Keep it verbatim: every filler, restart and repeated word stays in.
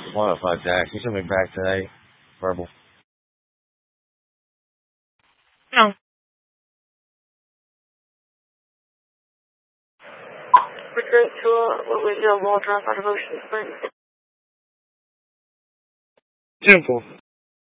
one oh five Jack. You send me back today. Verbal. No. Return to uh, what was your Walter on Ocean Springs. Temple.